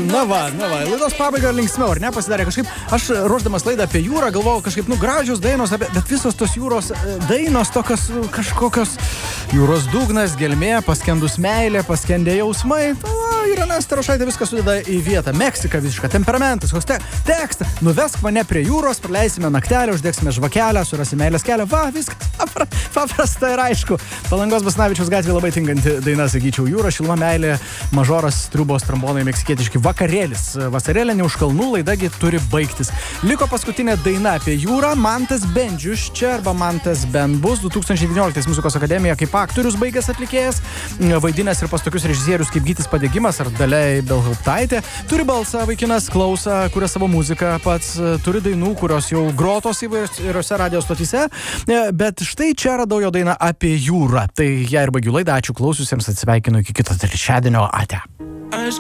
Na va, laidos pabaiga linksmiau, ar ne, pasidarė kažkaip, aš ruošdamas laidą apie jūrą galvojau kažkaip, gražios dainos, bet visos tos jūros dainos tokios kažkokios jūros dugnas, gelmė, paskendus meilė, paskendę jausmai. Irena Starošaitė viską sudeda į vietą. Meksika visiška, temperamentas, koks tekstas. Nuvesk mane prie jūros, praleisime naktelę, uždegsime žvakelę, surasime meilės kelią. Va, viskas paprasta ir aišku. Palangos Basanavičiaus gatvė labai tinkanti daina, sakyčiau. Jūra, šiluma, meilė, mažoras, triubos, trombonai, meksikietiški vakarėlis. Vasarėlė ne už kalnų, laidagi turi baigtis. Liko paskutinė daina apie jūrą. Mantas Bendžius čia arba Mantas Benbus 2019 muzikos akademija kaip aktorius baigęs atlikėjas, vaidinęs ir pas tokius režisierius kaip Gytis Padegimas ar Dalia Ibelhauptaitė. Turi balsą vaikinas, klausą, kuria savo muziką pats, turi dainų, kurios jau grotos įvairiose radio stotyse, bet štai čia radau jo dainą apie jūrą. Tai ją ir baigiu laidą, ačiū klausiusiems, atsisveikinu iki kito trečiadienio, ate.